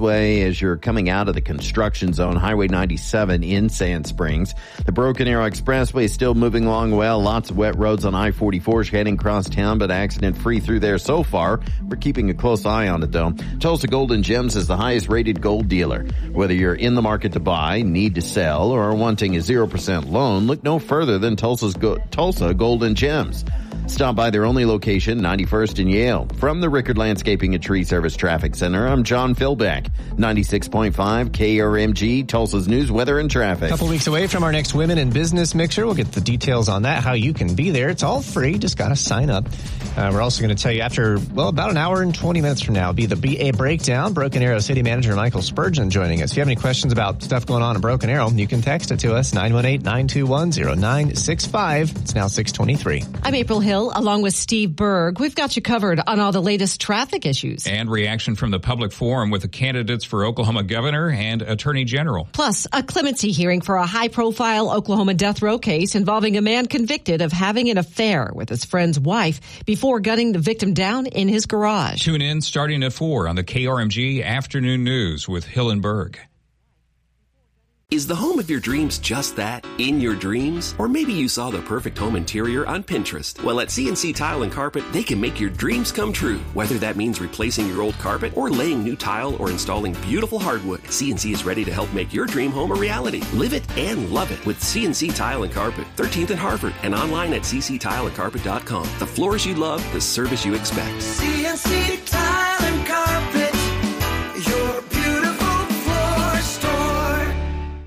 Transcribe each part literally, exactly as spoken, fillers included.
Expressway as you're coming out of the construction zone, Highway ninety-seven in Sand Springs. The Broken Arrow Expressway is still moving along well. Lots of wet roads on I forty-four heading across town, but accident-free through there so far. We're keeping a close eye on it, though. Tulsa Golden Gems is the highest-rated gold dealer. Whether you're in the market to buy, need to sell, or are wanting a zero percent loan, look no further than Tulsa's Go- Tulsa Golden Gems. Stop by their only location, ninety-first and Yale. From the Rickard Landscaping and Tree Service Traffic Center, I'm John Philbeck, ninety-six point five K R M G, Tulsa's news, weather, and traffic. A couple weeks away from our next Women in Business Mixer. We'll get the details on that, how you can be there. It's all free. Just got to sign up. Uh, we're also going to tell you after, well, about an hour and twenty minutes from now, be the B A Breakdown. Broken Arrow City Manager Michael Spurgeon joining us. If you have any questions about stuff going on in Broken Arrow, you can text it to us, nine one eight, nine two one, zero nine six five. It's now six twenty-three. I'm April Hill, along with Steve Berg. We've got you covered on all the latest traffic issues. And reaction from the public forum with the candidates for Oklahoma governor and attorney general. Plus, a clemency hearing for a high-profile Oklahoma death row case involving a man convicted of having an affair with his friend's wife before gunning the victim down in his garage. Tune in starting at four on the K R M G Afternoon News with Hill and Berg. Is the home of your dreams just that, in your dreams? Or maybe you saw the perfect home interior on Pinterest. Well, at C N C Tile and Carpet, they can make your dreams come true. Whether that means replacing your old carpet or laying new tile or installing beautiful hardwood, C N C is ready to help make your dream home a reality. Live it and love it with C N C Tile and Carpet, thirteenth and Harvard, and online at c c tile and carpet dot com. The floors you love, the service you expect. C N C Tile and Carpet, your beautiful floor store.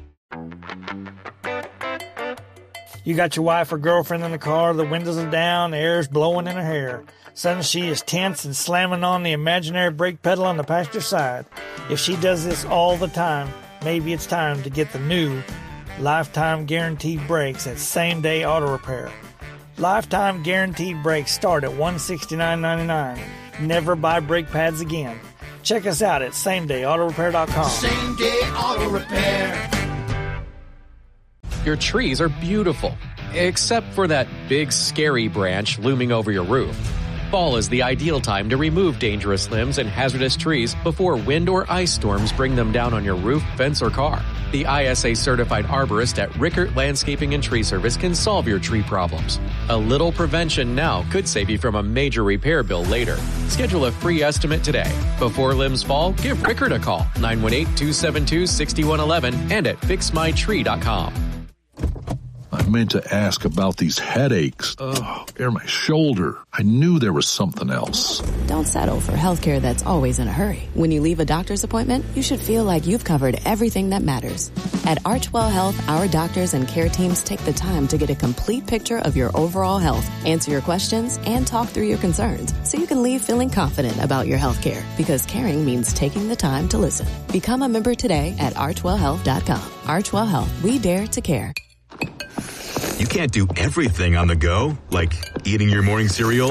You got your wife or girlfriend in the car, the windows are down, the air is blowing in her hair. Suddenly she is tense and slamming on the imaginary brake pedal on the passenger side. If she does this all the time, maybe it's time to get the new Lifetime Guaranteed Brakes at Same Day Auto Repair. Lifetime Guaranteed Brakes start at one hundred sixty-nine ninety-nine. Never buy brake pads again. Check us out at same day auto repair dot com. Same Day Auto Repair. Your trees are beautiful, except for that big, scary branch looming over your roof. Fall is the ideal time to remove dangerous limbs and hazardous trees before wind or ice storms bring them down on your roof, fence, or car. The I S A-certified arborist at Rickard Landscaping and Tree Service can solve your tree problems. A little prevention now could save you from a major repair bill later. Schedule a free estimate today. Before limbs fall, give Rickard a call, nine one eight, two seven two, six one one one, and at fix my tree dot com. I meant to ask about these headaches. Oh, or my shoulder. I knew there was something else. Don't settle for healthcare that's always in a hurry. When you leave a doctor's appointment, you should feel like you've covered everything that matters. At Archwell Health, our doctors and care teams take the time to get a complete picture of your overall health, answer your questions, and talk through your concerns so you can leave feeling confident about your healthcare. Because caring means taking the time to listen. Become a member today at archwell health dot com. Archwell Health, we dare to care. You can't do everything on the go, like eating your morning cereal.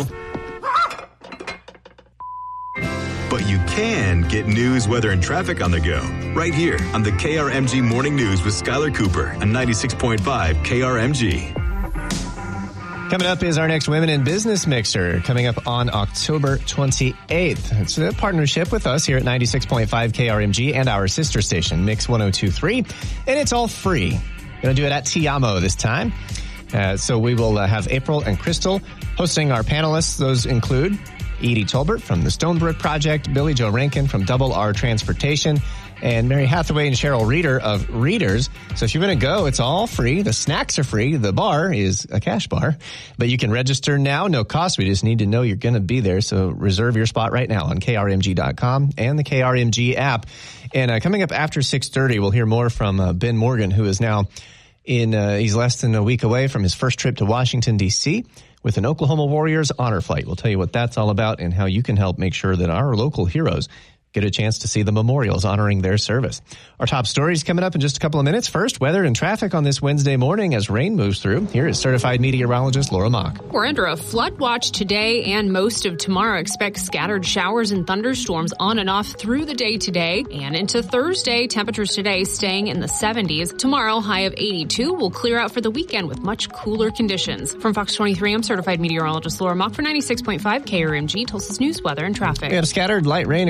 But you can get news, weather, and traffic on the go right here on the K R M G Morning News with Skylar Cooper on ninety-six point five K R M G. Coming up is our next Women in Business Mixer, coming up on October twenty-eighth. It's a partnership with us here at ninety-six point five K R M G and our sister station, Mix one oh two point three, and it's all free. Going to do it at Tiamo this time. Uh, so we will uh, have April and Crystal hosting our panelists. Those include Edie Tolbert from the Stonebrook Project, Billy Joe Rankin from Double R Transportation, and Mary Hathaway and Cheryl Reeder of Readers. So if you're going to go, it's all free. The snacks are free. The bar is a cash bar. But you can register now, no cost. We just need to know you're going to be there. So reserve your spot right now on K R M G dot com and the K R M G app. And uh, coming up after six thirty, we'll hear more from uh, Ben Morgan, who is now in, uh, he's less than a week away from his first trip to Washington, D C with an Oklahoma Warriors honor flight. We'll tell you what that's all about and how you can help make sure that our local heroes get a chance to see the memorials honoring their service. Our top stories coming up in just a couple of minutes. First, weather and traffic on this Wednesday morning as rain moves through. Here is certified meteorologist Laura Mock. We're under a flood watch today and most of tomorrow. Expect scattered showers and thunderstorms on and off through the day today and into Thursday. Temperatures today staying in the seventies. Tomorrow, high of eighty-two. Will clear out for the weekend with much cooler conditions. From Fox twenty-three, I'm certified meteorologist Laura Mock for ninety-six point five K R M G, Tulsa's news, weather, and traffic. We had a scattered light rain across the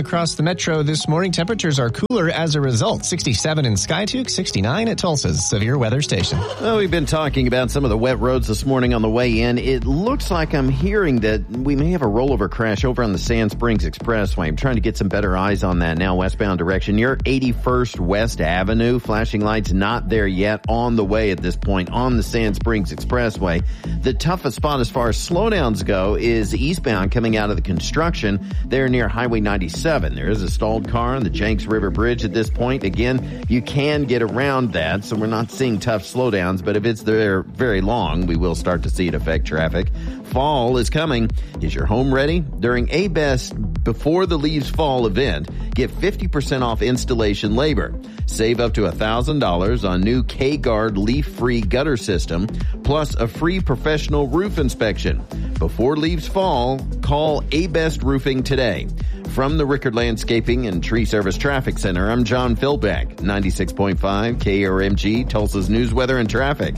metro this morning. Temperatures are cooler as a result. sixty-seven in Skiatook, sixty-nine at Tulsa's severe weather station. Well, we've been talking about some of the wet roads this morning on the way in. It looks like I'm hearing that we may have a rollover crash over on the Sand Springs Expressway. I'm trying to get some better eyes on that now, westbound direction. Near eighty-first West Avenue. Flashing lights not there yet, on the way at this point on the Sand Springs Expressway. The toughest spot as far as slowdowns go is eastbound coming out of the construction there near Highway ninety-seven. There is a stalled car on the Jenks River Bridge at this point. Again, you can get around that, so we're not seeing tough slowdowns, but if it's there very long, we will start to see it affect traffic. Fall is coming. Is your home ready? During A-Best Before the Leaves Fall event, get fifty percent off installation labor. Save up to one thousand dollars on new K-Guard leaf-free gutter system, plus a free professional roof inspection. Before leaves fall, call A-Best Roofing today. From the Rickard Landscaping and Tree Service Traffic Center, I'm John Philbeck, ninety-six point five K R M G, Tulsa's news, weather, and traffic.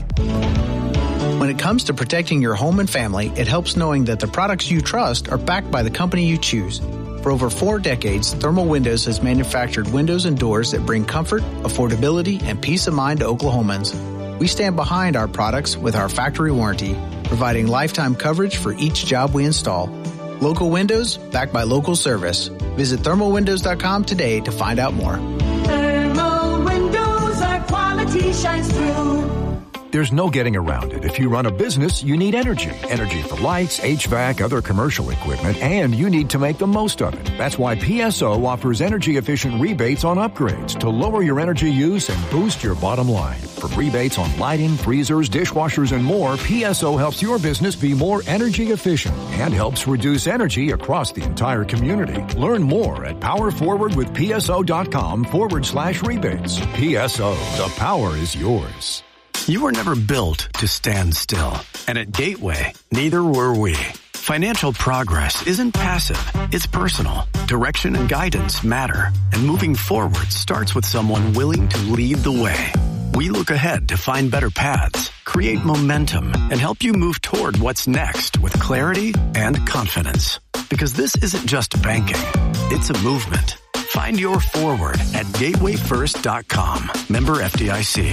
When it comes to protecting your home and family, it helps knowing that the products you trust are backed by the company you choose. For over four decades, Thermal Windows has manufactured windows and doors that bring comfort, affordability, and peace of mind to Oklahomans. We stand behind our products with our factory warranty, providing lifetime coverage for each job we install. Local windows, backed by local service. Visit thermal windows dot com today to find out more. Thermal windows, our quality shines through. There's no getting around it. If you run a business, you need energy. Energy for lights, H V A C, other commercial equipment, and you need to make the most of it. That's why P S O offers energy-efficient rebates on upgrades to lower your energy use and boost your bottom line. For rebates on lighting, freezers, dishwashers, and more, P S O helps your business be more energy efficient and helps reduce energy across the entire community. Learn more at powerforwardwithpso.com forward slash rebates. P S O, the power is yours. You were never built to stand still. And at Gateway, neither were we. Financial progress isn't passive, it's personal. Direction and guidance matter. And moving forward starts with someone willing to lead the way. We look ahead to find better paths, create momentum, and help you move toward what's next with clarity and confidence. Because this isn't just banking, it's a movement. Find your forward at gateway first dot com. Member F D I C.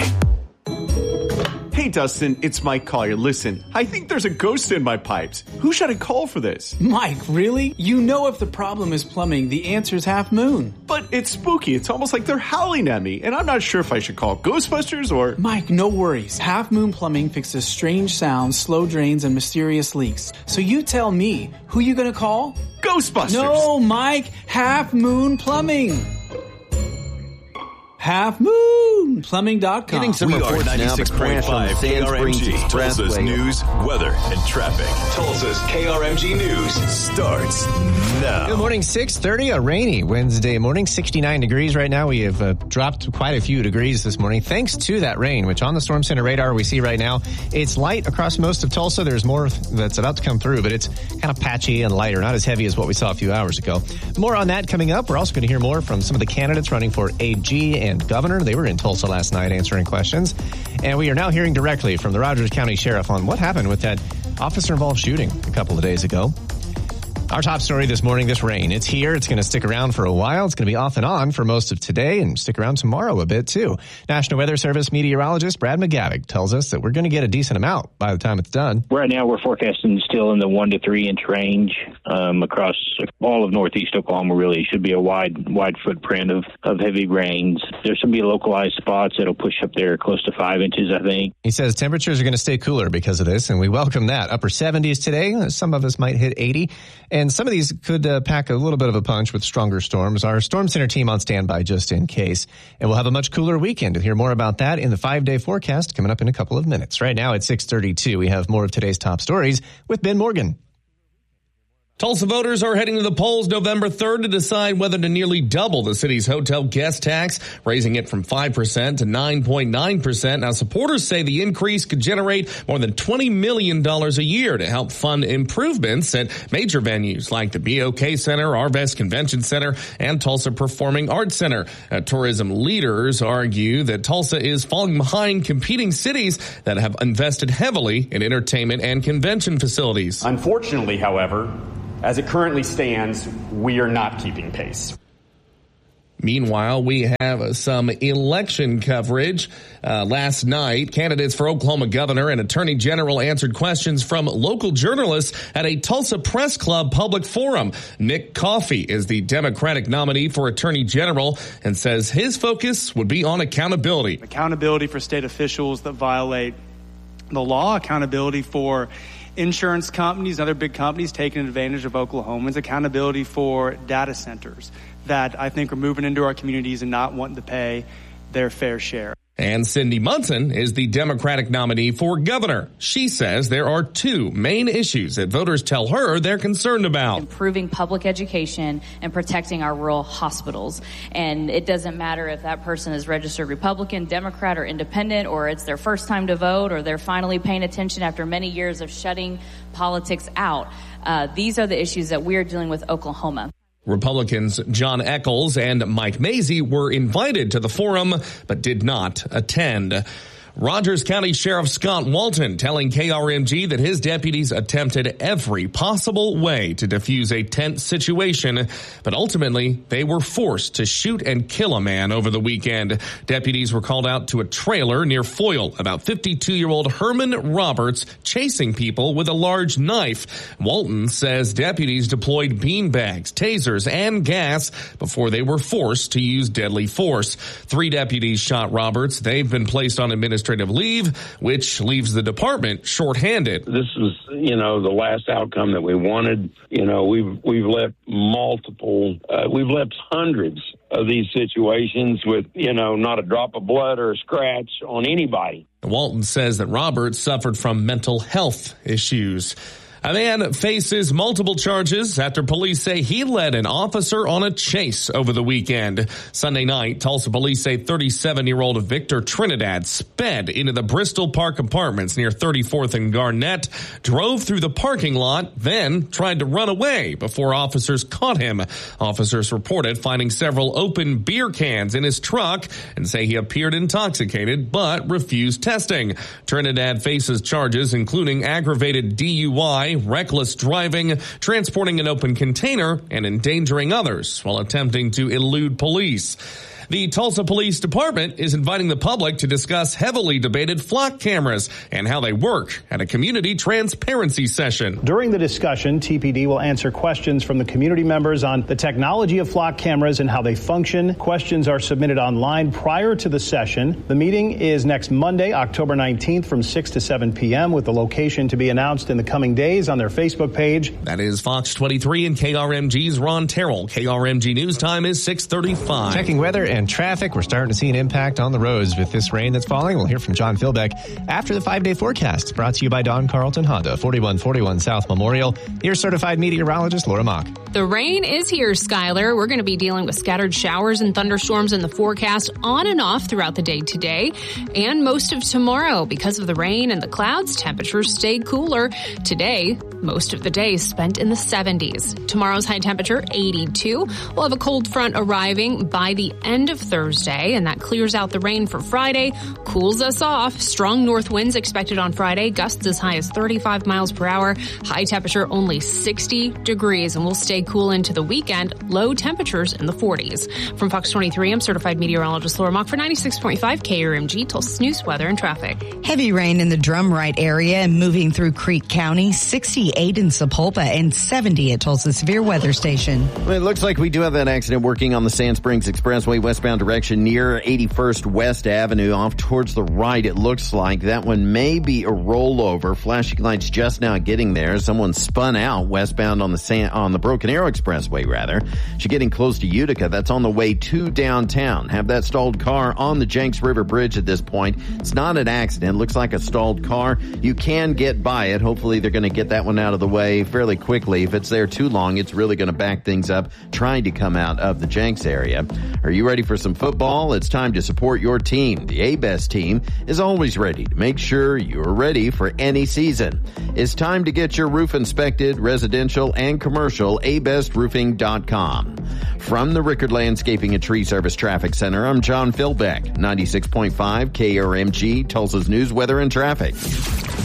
Hey, Dustin, it's Mike Collier. Listen, I think there's a ghost in my pipes. Who should I call for this? Mike, really? You know if the problem is plumbing, the answer's Half Moon. But it's spooky. It's almost like they're howling at me, and I'm not sure if I should call Ghostbusters or... Mike, no worries. Half Moon Plumbing fixes strange sounds, slow drains, and mysterious leaks. So you tell me, who you gonna call? Ghostbusters! No, Mike, Half Moon Plumbing. Half Moon Plumbing dot com. Getting some we are ninety-six point five K R M G, Tulsa's news, weather, and traffic. Tulsa's K R M G News starts now. Good morning, six thirty, a rainy Wednesday morning, sixty-nine degrees right now. We have uh, dropped quite a few degrees this morning thanks to that rain, which on the Storm Center radar we see right now, it's light across most of Tulsa. There's more that's about to come through, but it's kind of patchy and lighter, not as heavy as what we saw a few hours ago. More on that coming up. We're also going to hear more from some of the candidates running for A G and Governor. They were in Tulsa last night answering questions. And we are now hearing directly from the Rogers County Sheriff on what happened with that officer-involved shooting a couple of days ago. Our top story this morning, this rain. It's here. It's going to stick around for a while. It's going to be off and on for most of today and stick around tomorrow a bit, too. National Weather Service meteorologist Brad McGavick tells us that we're going to get a decent amount by the time it's done. Right now, we're forecasting still in the one to three inch range um, across all of northeast Oklahoma. Really, should be a wide, wide footprint of, of heavy rains. There's going to be localized spots that'll push up there close to five inches, I think. He says temperatures are going to stay cooler because of this, and we welcome that. Upper seventies today. Some of us might hit eighty. And some of these could uh, pack a little bit of a punch with stronger storms. Our Storm Center team on standby just in case. And we'll have a much cooler weekend. To hear more about that in the five-day forecast coming up in a couple of minutes. Right now at six thirty-two, we have more of today's top stories with Ben Morgan. Tulsa voters are heading to the polls November third to decide whether to nearly double the city's hotel guest tax, raising it from five percent to nine point nine percent. Now, supporters say the increase could generate more than twenty million dollars a year to help fund improvements at major venues like the B O K Center, Arvest Convention Center, and Tulsa Performing Arts Center. Uh, tourism leaders argue that Tulsa is falling behind competing cities that have invested heavily in entertainment and convention facilities. Unfortunately, however, as it currently stands, we are not keeping pace. Meanwhile, we have some election coverage. Uh, last night, candidates for Oklahoma governor and attorney general answered questions from local journalists at a Tulsa Press Club public forum. Nick Coffey is the Democratic nominee for attorney general and says his focus would be on accountability. Accountability for state officials that violate the law, accountability for insurance companies and other big companies taking advantage of Oklahomans, accountability for data centers that I think are moving into our communities and not wanting to pay their fair share. And Cindy Munson is the Democratic nominee for governor. She says there are two main issues that voters tell her they're concerned about. Improving public education and protecting our rural hospitals. And it doesn't matter if that person is registered Republican, Democrat, or independent, or it's their first time to vote, or they're finally paying attention after many years of shutting politics out. Uh, these are the issues that we are dealing with Oklahoma. Republicans John Eccles and Mike Mazie were invited to the forum, but did not attend. Rogers County Sheriff Scott Walton telling K R M G that his deputies attempted every possible way to defuse a tense situation, but ultimately they were forced to shoot and kill a man over the weekend. Deputies were called out to a trailer near Foyle about fifty-two-year-old Herman Roberts chasing people with a large knife. Walton says deputies deployed beanbags, tasers, and gas before they were forced to use deadly force. Three deputies shot Roberts. They've been placed on administrative leave, which leaves the department shorthanded. This was, you know, the last outcome that we wanted. You know, we've we've left multiple, uh, we've left hundreds of these situations with, you know, not a drop of blood or a scratch on anybody. Walton says that Roberts suffered from mental health issues. A man faces multiple charges after police say he led an officer on a chase over the weekend. Sunday night, Tulsa police say thirty-seven-year-old Victor Trinidad sped into the Bristol Park Apartments near thirty-fourth and Garnett, drove through the parking lot, then tried to run away before officers caught him. Officers reported finding several open beer cans in his truck and say he appeared intoxicated but refused testing. Trinidad faces charges including aggravated D U I, reckless driving, transporting an open container, and endangering others while attempting to elude police. The Tulsa Police Department is inviting the public to discuss heavily debated flock cameras and how they work at a community transparency session. During the discussion, T P D will answer questions from the community members on the technology of flock cameras and how they function. Questions are submitted online prior to the session. The meeting is next Monday, October nineteenth from six to seven p.m. with the location to be announced in the coming days on their Facebook page. That is Fox twenty-three and K R M G's Ron Terrell. K R M G News Time is six thirty-five. Checking weather and And traffic, we're starting to see an impact on the roads with this rain that's falling. We'll hear from John Philbeck after the five-day forecast, brought to you by Don Carlton Honda, forty-one forty-one South Memorial. Here's certified meteorologist Laura Mock. The rain is here, Skylar. We're going to be dealing with scattered showers and thunderstorms in the forecast on and off throughout the day today and most of tomorrow. Because of the rain and the clouds, temperatures stayed cooler. Today, most of the day spent in the seventies. Tomorrow's high temperature, eighty-two. We'll have a cold front arriving by the end of Thursday, and that clears out the rain for Friday, cools us off. Strong north winds expected on Friday, gusts as high as thirty-five miles per hour. High temperature only sixty degrees, and we'll stay cool into the weekend. Low temperatures in the forties. From Fox twenty-three, I'm certified meteorologist Laura Mock for ninety-six point five K R M G, Tulsa News, weather and traffic. Heavy rain in the Drumright area and moving through Creek County, sixty-eight in Sapulpa and seventy at Tulsa Severe Weather Station. Well, it looks like we do have that accident working on the Sand Springs Expressway westbound direction near eighty-first West Avenue off towards the right. It looks like that one may be a rollover. Flashing lights just now getting there. Someone spun out westbound on the San, on the Broken Arrow Expressway rather. She's getting close to Utica. That's on the way to downtown. Have that stalled car on the Jenks River Bridge at this point. It's not an accident. It looks like a stalled car. You can get by it. Hopefully they're going to get that one out of the way fairly quickly. If it's there too long, it's really going to back things up trying to come out of the Jenks area. Are you ready for some football? It's time to support your team. The A-Best team is always ready to make sure you're ready for any season. It's time to get your roof inspected, residential and commercial, a best roofing dot com. From the Rickard Landscaping and Tree Service Traffic Center, I'm John Philbeck, ninety-six point five K R M G, Tulsa's News, Weather, and Traffic.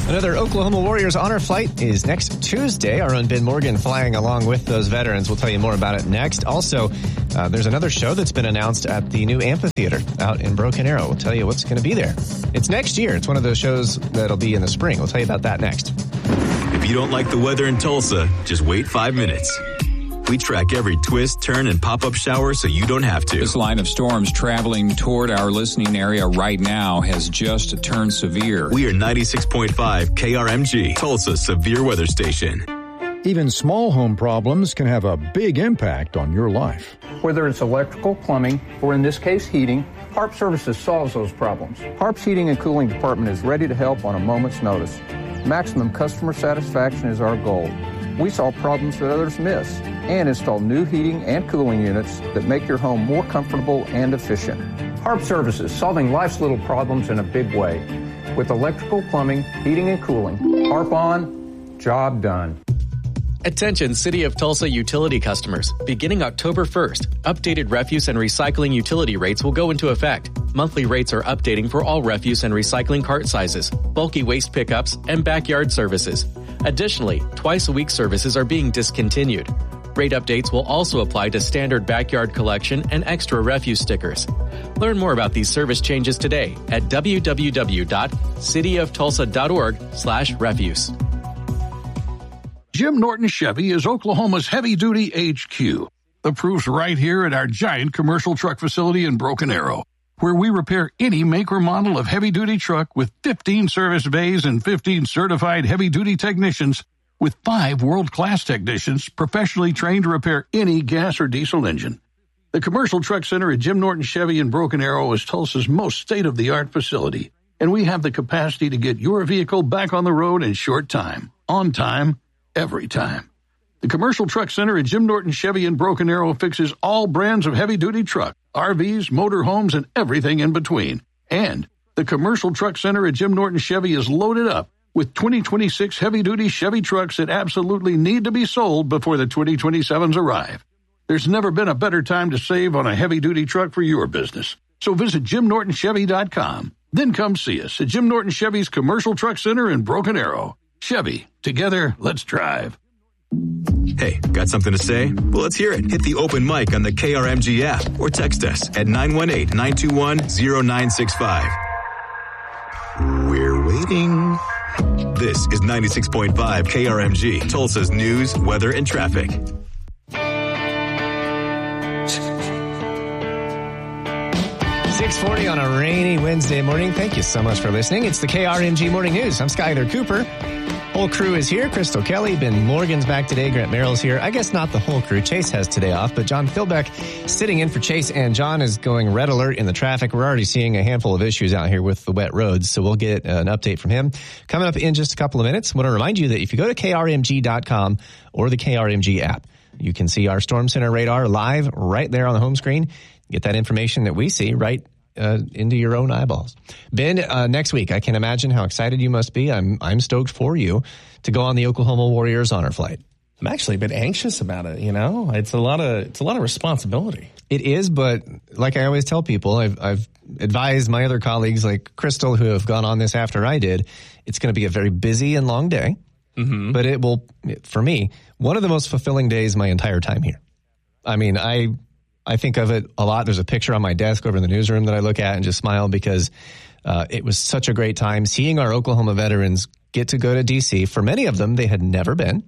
Another Oklahoma Warriors honor flight is next Tuesday. Our own Ben Morgan flying along with those veterans. We'll tell you more about it next. Also, uh, there's another show that's been announced at the new amphitheater out in Broken Arrow. We'll tell you what's going to be there. It's next year. It's one of those shows that'll be in the spring. We'll tell you about that next. If you don't like the weather in Tulsa, just wait five minutes. We track every twist, turn, and pop-up shower so you don't have to. This line of storms traveling toward our listening area right now has just turned severe. We are ninety-six point five K R M G, Tulsa's severe weather station. Even small home problems can have a big impact on your life. Whether it's electrical, plumbing, or in this case, heating, Harp Services solves those problems. Harp's Heating and Cooling Department is ready to help on a moment's notice. Maximum customer satisfaction is our goal. We solve problems that others miss and install new heating and cooling units that make your home more comfortable and efficient. Harp Services, solving life's little problems in a big way. With electrical, plumbing, heating, and cooling. Harp on, job done. Attention City of Tulsa utility customers. Beginning October first, updated refuse and recycling utility rates will go into effect. Monthly rates are updating for all refuse and recycling cart sizes, bulky waste pickups, and backyard services. Additionally, twice-a-week services are being discontinued. Rate updates will also apply to standard backyard collection and extra refuse stickers. Learn more about these service changes today at w w w dot city of tulsa dot org slash refuse. Jim Norton Chevy is Oklahoma's heavy-duty H Q. The proof's right here at our giant commercial truck facility in Broken Arrow, where we repair any make or model of heavy-duty truck with fifteen service bays and fifteen certified heavy-duty technicians with five world-class technicians professionally trained to repair any gas or diesel engine. The Commercial Truck Center at Jim Norton Chevy in Broken Arrow is Tulsa's most state-of-the-art facility, and we have the capacity to get your vehicle back on the road in short time, on time, every time. The Commercial Truck Center at Jim Norton Chevy in Broken Arrow fixes all brands of heavy-duty truck, R Vs, motorhomes, and everything in between. And the Commercial Truck Center at Jim Norton Chevy is loaded up with twenty twenty-six heavy-duty Chevy trucks that absolutely need to be sold before the twenty twenty-sevens arrive. There's never been a better time to save on a heavy-duty truck for your business. So visit jim norton chevy dot com. Then come see us at Jim Norton Chevy's Commercial Truck Center in Broken Arrow. Chevy, together, let's drive. Hey, got something to say? Well, let's hear it. Hit the open mic on the K R M G app or text us at nine one eight, nine two one, zero nine six five. We're waiting. This is ninety-six point five K R M G, Tulsa's news, weather, and traffic. six forty on a rainy Wednesday morning. Thank you so much for listening. It's the K R M G Morning News. I'm Skyler Cooper. Whole crew is here. Crystal Kelly, Ben Morgan's back today. Grant Merrill's here. I guess not the whole crew. Chase has today off, but John Philbeck sitting in for Chase, and John is going red alert in the traffic. We're already seeing a handful of issues out here with the wet roads, so we'll get an update from him coming up in just a couple of minutes. I want to remind you that if you go to K R M G dot com or the K R M G app, you can see our Storm Center radar live right there on the home screen. Get that information that we see right Uh, into your own eyeballs. Ben, uh, next week, I can imagine how excited you must be. I'm I'm stoked for you to go on the Oklahoma Warriors honor flight. I'm actually a bit anxious about it. You know, it's a lot of it's a lot of responsibility. It is, but like I always tell people, I've I've advised my other colleagues like Crystal who have gone on this after I did. It's going to be a very busy and long day, mm-hmm. but it will, for me, one of the most fulfilling days my entire time here. I mean, I. I think of it a lot. There's a picture on my desk over in the newsroom that I look at and just smile because uh, it was such a great time seeing our Oklahoma veterans get to go to D C. For many of them, they had never been,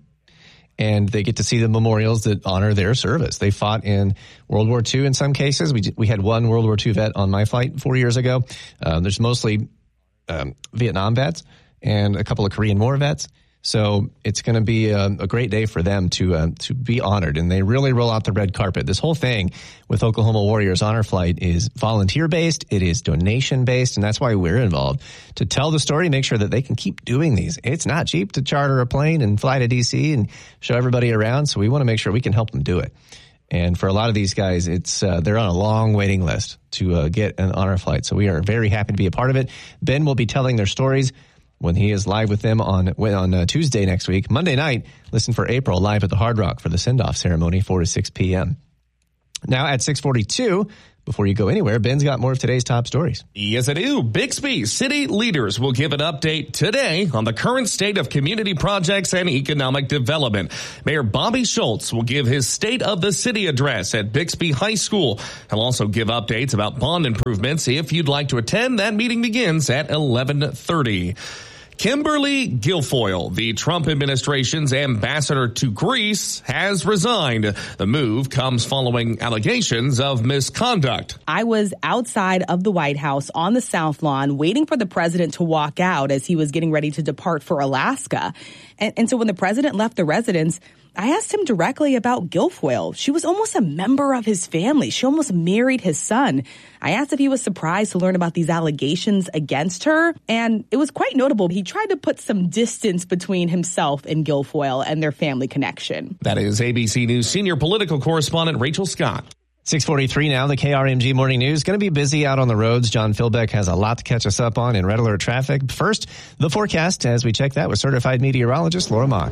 and they get to see the memorials that honor their service. They fought in World War Two in some cases. We we had one World War Two vet on my flight four years ago. Uh, there's mostly um, Vietnam vets and a couple of Korean War vets. So it's going to be a, a great day for them to uh, to be honored, and they really roll out the red carpet. This whole thing with Oklahoma Warriors Honor Flight is volunteer-based, it is donation-based, and that's why we're involved, to tell the story, make sure that they can keep doing these. It's not cheap to charter a plane and fly to D C and show everybody around, so we want to make sure we can help them do it. And for a lot of these guys, it's uh, they're on a long waiting list to uh, get an honor flight, so we are very happy to be a part of it. Ben will be telling their stories when he is live with them on on uh, Tuesday next week. Monday night, listen for April live at the Hard Rock for the send-off ceremony, four to six p.m. Now at six forty-two, Before you go anywhere, Ben's got more of today's top stories. Yes, I do. Bixby city leaders will give an update today on the current state of community projects and economic development. Mayor Bobby Schultz will give his State of the City address at Bixby High School. He'll also give updates about bond improvements. If you'd like to attend, that meeting begins at eleven thirty. Kimberly Guilfoyle, the Trump administration's ambassador to Greece, has resigned. The move comes following allegations of misconduct. I was outside of the White House on the South Lawn waiting for the president to walk out as he was getting ready to depart for Alaska. And, and so when the president left the residence, I asked him directly about Guilfoyle. She was almost a member of his family. She almost married his son. I asked if he was surprised to learn about these allegations against her, and it was quite notable. He tried to put some distance between himself and Guilfoyle and their family connection. That is A B C News senior political correspondent Rachel Scott. six forty-three now, the K R M G Morning News. Going to be busy out on the roads. John Philbeck has a lot to catch us up on in red alert traffic. First, the forecast as we check that with certified meteorologist Laura Mock.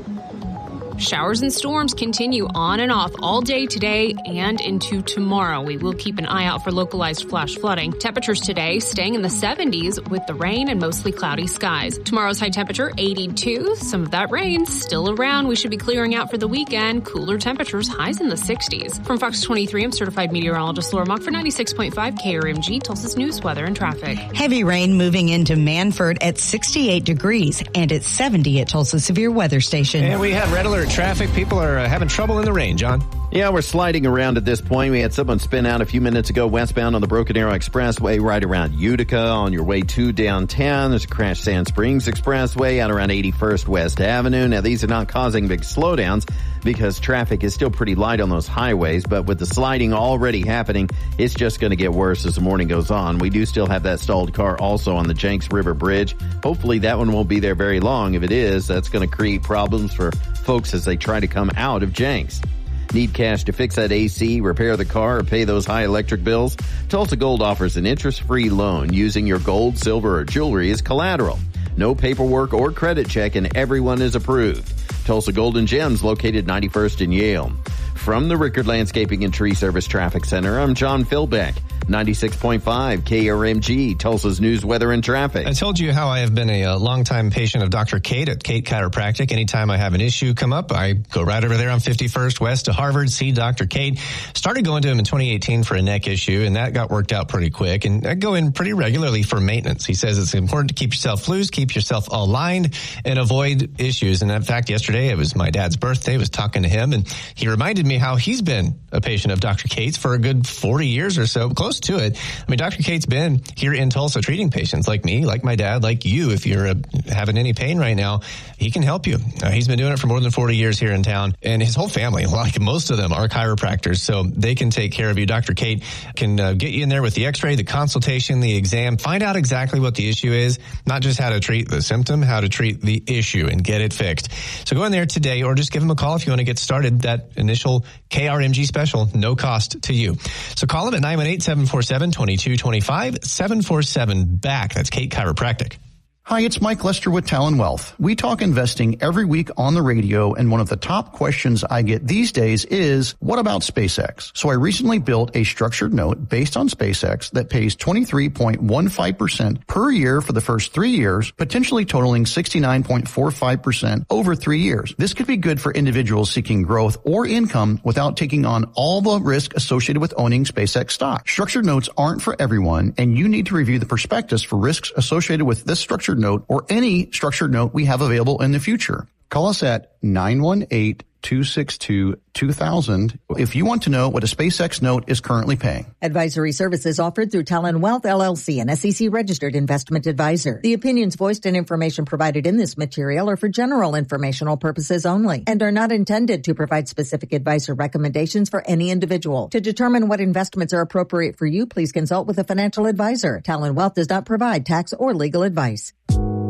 Showers and storms continue on and off all day today and into tomorrow. We will keep an eye out for localized flash flooding. Temperatures today staying in the seventies with the rain and mostly cloudy skies. Tomorrow's high temperature, eighty-two. Some of that rain still around. We should be clearing out for the weekend. Cooler temperatures, highs in the sixties. From Fox twenty-three, I'm certified meteorologist Laura Mock for ninety-six point five K R M G, Tulsa's news, weather, and traffic. Heavy rain moving into Manford at sixty-eight degrees and at seventy at Tulsa Severe Weather Station. And we have red alert traffic. People are uh, having trouble in the rain, John. Yeah, we're sliding around at this point. We had someone spin out a few minutes ago westbound on the Broken Arrow Expressway right around Utica on your way to downtown. There's a crash Sand Springs Expressway out around eighty-first West Avenue. Now, these are not causing big slowdowns because traffic is still pretty light on those highways, but with the sliding already happening, it's just going to get worse as the morning goes on. We do still have that stalled car also on the Jenks River Bridge. Hopefully that one won't be there very long. If it is, that's going to create problems for folks as they try to come out of Jenks. Need cash to fix that A C, repair the car, or pay those high electric bills? Tulsa Gold offers an interest-free loan using your gold, silver, or jewelry as collateral. No paperwork or credit check, and everyone is approved. Tulsa Gold and Gems, located ninety-first in Yale. From the Rickard Landscaping and Tree Service Traffic Center, I'm John Philbeck. ninety-six point five K R M G, Tulsa's news, weather, and traffic. I told you how I have been a, a longtime patient of Doctor Kate at Kate Chiropractic. Anytime I have an issue come up, I go right over there on fifty-first West to Harvard, see Doctor Kate. Started going to him in twenty eighteen for a neck issue, and that got worked out pretty quick. And I go in pretty regularly for maintenance. He says it's important to keep yourself loose, keep yourself aligned, and avoid issues. And in fact, yesterday it was my dad's birthday. I was talking to him, and he reminded me how he's been a patient of Doctor Kate's for a good forty years or so, close to it. I mean, Doctor Kate's been here in Tulsa treating patients like me, like my dad, like you. If you're uh, having any pain right now, he can help you. Uh, he's been doing it for more than forty years here in town, and his whole family, like most of them, are chiropractors, so they can take care of you. Doctor Kate can uh, get you in there with the x-ray, the consultation, the exam, find out exactly what the issue is, not just how to treat the symptom, how to treat the issue and get it fixed. So go in there today or just give him a call if you want to get started. That initial K R M G special, no cost to you. So call him at nine one eight, seven four seven, two two two five, seven four seven, B A C K. That's Kate Chiropractic. Hi, it's Mike Lester with Talon Wealth. We talk investing every week on the radio, and one of the top questions I get these days is, what about SpaceX? So I recently built a structured note based on SpaceX that pays twenty-three point one five percent per year for the first three years, potentially totaling sixty-nine point four five percent over three years. This could be good for individuals seeking growth or income without taking on all the risk associated with owning SpaceX stock. Structured notes aren't for everyone, and you need to review the prospectus for risks associated with this structured note or any structured note we have available in the future. Call us at nine one eight, two six two, two thousand if you want to know what a SpaceX note is currently paying. Advisory services offered through Talon Wealth, L L C, an S E C-registered investment advisor. The opinions voiced and information provided in this material are for general informational purposes only and are not intended to provide specific advice or recommendations for any individual. To determine what investments are appropriate for you, please consult with a financial advisor. Talon Wealth does not provide tax or legal advice.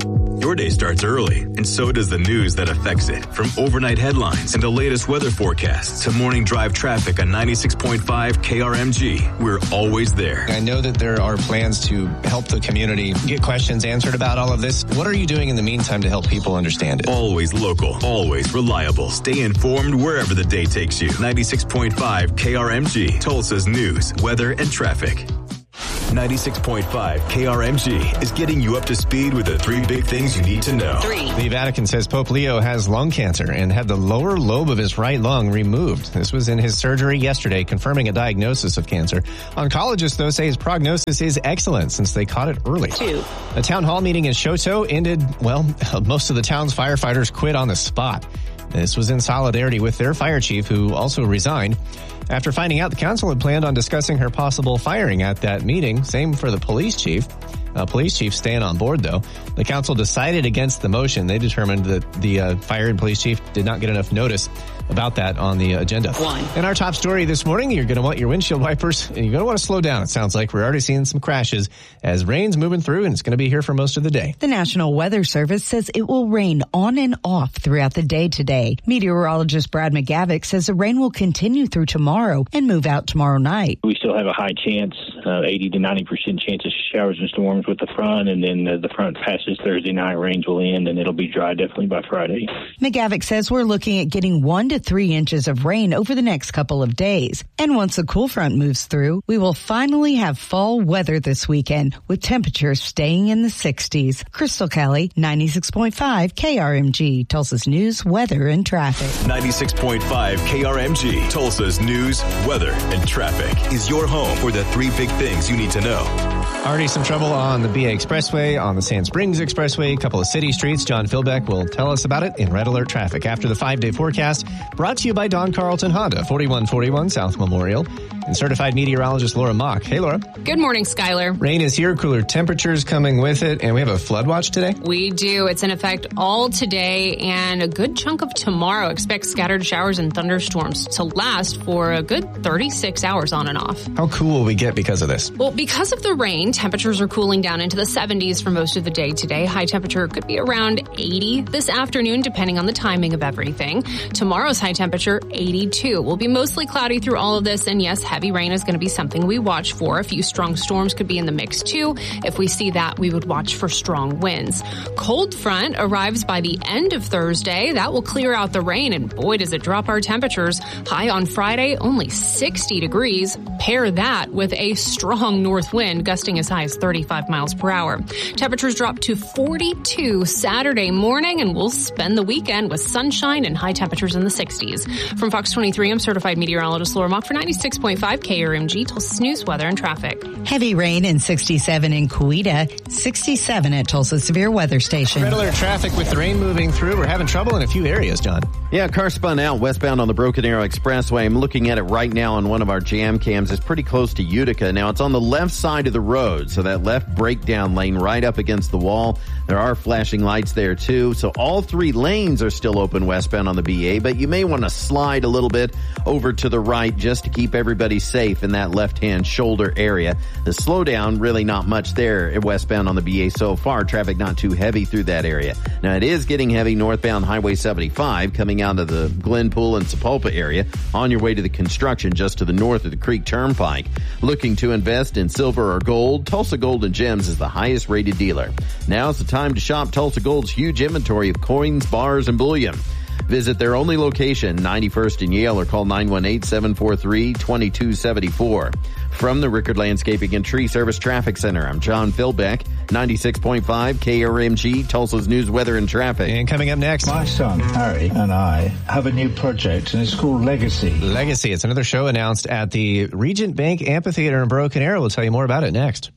Your day starts early, and so does the news that affects it. From overnight headlines and the latest weather forecasts to morning drive traffic on ninety-six point five K R M G, we're always there. I know that there are plans to help the community get questions answered about all of this. What are you doing in the meantime to help people understand it? Always local, always reliable. Stay informed wherever the day takes you. ninety-six point five K R M G, Tulsa's news, weather, and traffic. ninety-six point five K R M G is getting you up to speed with the three big things you need to know. Three. The Vatican says Pope Leo has lung cancer and had the lower lobe of his right lung removed. This was in his surgery yesterday, confirming a diagnosis of cancer. Oncologists, though, say his prognosis is excellent since they caught it early. Two. A town hall meeting in Shoto ended, well, most of the town's firefighters quit on the spot. This was in solidarity with their fire chief, who also resigned. After finding out the council had planned on discussing her possible firing at that meeting, same for the police chief. Uh, police chief staying on board, though. The council decided against the motion. They determined that the uh, fired police chief did not get enough notice about that on the agenda. One. In our top story this morning, you're going to want your windshield wipers, and you're going to want to slow down. It sounds like we're already seeing some crashes as rain's moving through, and it's going to be here for most of the day. The National Weather Service says it will rain on and off throughout the day today. Meteorologist Brad McGavick says the rain will continue through tomorrow and move out tomorrow night. We still have a high chance, uh, eighty to ninety percent chance of showers and storms with the front, and then uh, the front passes Thursday night, rains will end, and it'll be dry definitely by Friday. McGavick says we're looking at getting one to three inches of rain over the next couple of days. And once a cool front moves through, we will finally have fall weather this weekend, with temperatures staying in the sixties. Crystal Kelly, ninety-six point five K R M G, Tulsa's news, weather, and traffic. ninety-six point five K R M G, Tulsa's news, weather, and traffic is your home for the three big things you need to know. Already some trouble on the B A Expressway, on the Sand Springs Expressway, a couple of city streets. John Philbeck will tell us about it in Red Alert Traffic after the five-day forecast, brought to you by Don Carlton Honda, forty-one forty-one South Memorial, and certified meteorologist Laura Mock. Hey, Laura. Good morning, Skylar. Rain is here, cooler temperatures coming with it, and we have a flood watch today? We do. It's in effect all today and a good chunk of tomorrow. Expect scattered showers and thunderstorms to last for a good thirty-six hours on and off. How cool will we get because of this? Well, because of the rain, temperatures are cooling down into the seventies for most of the day today. High temperature could be around eighty this afternoon, depending on the timing of everything. Tomorrow's high temperature, eighty-two. Will be mostly cloudy through all of this, and yes, heavy rain is going to be something we watch for. A few strong storms could be in the mix too. If we see that, we would watch for strong winds. Cold front arrives by the end of Thursday. That will clear out the rain, and boy, does it drop our temperatures. High on Friday, only sixty degrees. Pair that with a strong north wind gusting as high as thirty-five miles per hour. Temperatures drop to forty-two Saturday morning, and we'll spend the weekend with sunshine and high temperatures in the sixties. From Fox twenty-three, I'm certified meteorologist Laura Mock for ninety-six point five K R M G, Tulsa's news, weather, and traffic. Heavy rain in sixty-seven in Coweta, sixty-seven at Tulsa Severe Weather Station. Red alert traffic with the rain moving through. We're having trouble in a few areas, John. Yeah, car spun out westbound on the Broken Arrow Expressway. I'm looking at it right now on one of our jam cams. It's pretty close to Utica. Now, it's on the left side of the road, so that left breakdown lane right up against the wall. There are flashing lights there, too. So all three lanes are still open westbound on the B A, but you may want to slide a little bit over to the right just to keep everybody safe in that left-hand shoulder area. The slowdown, really not much there westbound on the B A so far. Traffic not too heavy through that area. Now, it is getting heavy northbound Highway seventy-five coming out of the Glenpool and Sapulpa area on your way to the construction just to the north of the Creek Turnpike. Looking to invest in silver or gold? Tulsa Gold and Gems is the highest rated dealer. Now's the time to shop Tulsa Gold's huge inventory of coins, bars, and bullion. Visit their only location, ninety-first and Yale, or call nine one eight, seven four three, two two seven four. From the Rickard Landscaping and Tree Service Traffic Center, I'm John Philbeck, ninety-six point five K R M G, Tulsa's news, weather, and traffic. And coming up next, my son, Harry, and I have a new project, and it's called Legacy. Legacy. It's another show announced at the Regent Bank Amphitheater in Broken Arrow. We'll tell you more about it next.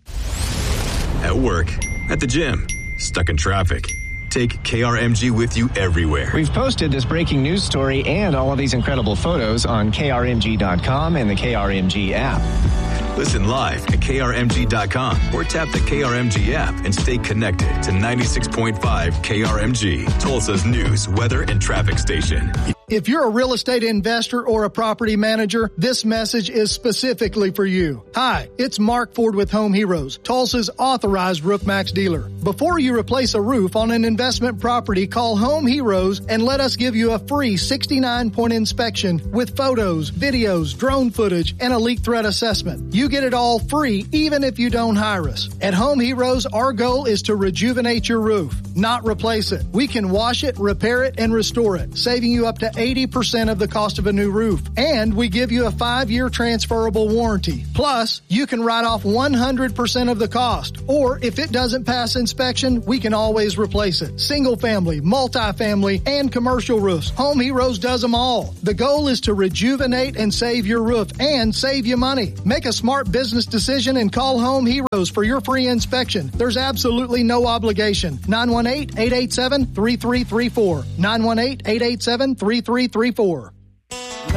At work, at the gym, stuck in traffic. Take K R M G with you everywhere. We've posted this breaking news story and all of these incredible photos on K R M G dot com and the K R M G app. Listen live at K R M G dot com or tap the K R M G app and stay connected to ninety-six point five K R M G, Tulsa's news, weather, and traffic station. If you're a real estate investor or a property manager, this message is specifically for you. Hi, it's Mark Ford with Home Heroes, Tulsa's authorized Roof Max dealer. Before you replace a roof on an investment property, call Home Heroes and let us give you a free sixty-nine point inspection with photos, videos, drone footage, and a leak threat assessment. You get it all free even if you don't hire us. At Home Heroes, our goal is to rejuvenate your roof, not replace it. We can wash it, repair it, and restore it, saving you up to eighty percent of the cost of a new roof. And we give you a five-year transferable warranty. Plus, you can write off one hundred percent of the cost. Or if it doesn't pass inspection, we can always replace it. Single family, multifamily, and commercial roofs. Home Heroes does them all. The goal is to rejuvenate and save your roof and save you money. Make a smart business decision and call Home Heroes for your free inspection. There's absolutely no obligation. nine one eight, eight eight seven, three three three four. nine one eight, eight eight seven, three three three four.